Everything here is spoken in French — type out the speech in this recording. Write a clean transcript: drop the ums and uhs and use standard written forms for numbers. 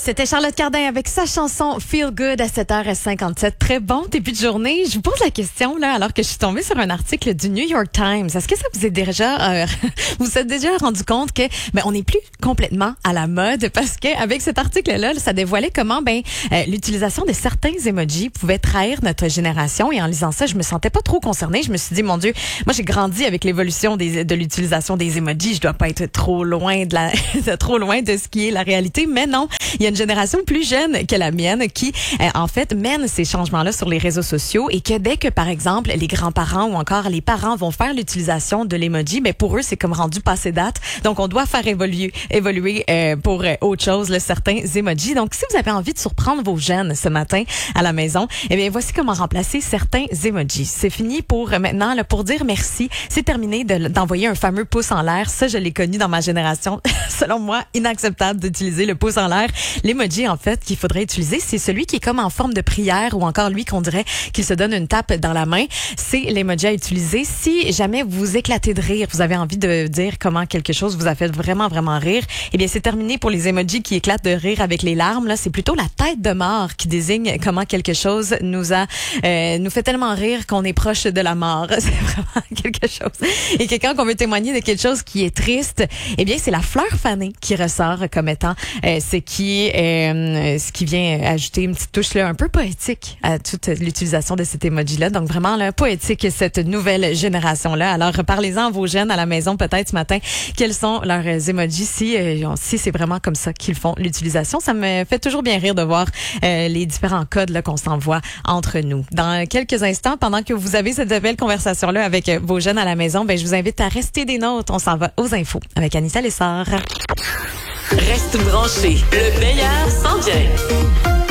C'était Charlotte Cardin avec sa chanson Feel Good à 7h57. Très bon début de journée. Je vous pose la question, là, alors que je suis tombée sur un article du New York Times. Est-ce que ça vous est déjà, vous êtes déjà rendu compte que, on n'est plus complètement à la mode parce que avec cet article-là, ça dévoilait comment, l'utilisation de certains emojis pouvait trahir notre génération. Et en lisant ça, je me sentais pas trop concernée. Je me suis dit, mon Dieu, moi, j'ai grandi avec l'évolution de l'utilisation des emojis. Je dois pas être trop loin trop loin de ce qui est la réalité. Mais non, il y a une génération plus jeune que la mienne qui, en fait, mène ces changements-là sur les réseaux sociaux et que dès que, par exemple, les grands-parents ou encore les parents vont faire l'utilisation de l'emoji, pour eux, c'est comme rendu passé date. Donc, on doit faire évoluer pour autre chose, certains emojis. Donc, si vous avez envie de surprendre vos jeunes ce matin à la maison, voici comment remplacer certains emojis. C'est fini pour maintenant, pour dire merci. C'est terminé d'envoyer un fameux pouce en l'air. Ça, je l'ai connu dans ma génération. Selon moi, inacceptable d'utiliser le pouce en l'air. L'emoji, en fait, qu'il faudrait utiliser, c'est celui qui est comme en forme de prière ou encore lui qu'on dirait qu'il se donne une tape dans la main. C'est l'emoji à utiliser. Si jamais vous éclatez de rire, vous avez envie de dire comment quelque chose vous a fait vraiment, vraiment rire, c'est terminé pour les emojis qui éclatent de rire avec les larmes. Là, c'est plutôt la tête de mort qui désigne comment quelque chose nous fait tellement rire qu'on est proche de la mort. C'est vraiment quelque chose. Et que quand on veut témoigner de quelque chose qui est triste, c'est la fleur fanée qui ressort comme étant ce qui vient ajouter une petite touche un peu poétique à toute l'utilisation de cet emoji-là. Donc vraiment poétique cette nouvelle génération-là. Alors parlez-en à vos jeunes à la maison peut-être ce matin. Quels sont leurs emojis si c'est vraiment comme ça qu'ils font l'utilisation. Ça me fait toujours bien rire de voir les différents codes qu'on s'envoie entre nous. Dans quelques instants, pendant que vous avez cette belle conversation-là avec vos jeunes à la maison, je vous invite à rester des nôtres. On s'en va aux infos avec Anita Lessard. Reste branché. Le meilleur s'en vient.